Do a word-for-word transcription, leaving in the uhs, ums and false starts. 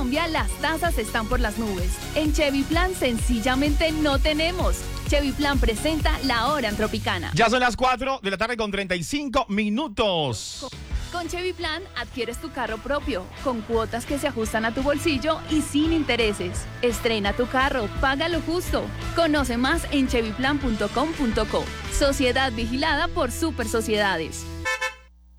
Colombia las tasas están por las nubes. En Chevy Plan sencillamente no tenemos. Chevy Plan presenta La Hora en Tropicana. Ya son las cuatro de la tarde con treinta y cinco minutos. Con Chevy Plan adquieres tu carro propio, con cuotas que se ajustan a tu bolsillo y sin intereses. Estrena tu carro, paga lo justo. Conoce más en chevy plan punto com punto co. Sociedad vigilada por Super Sociedades.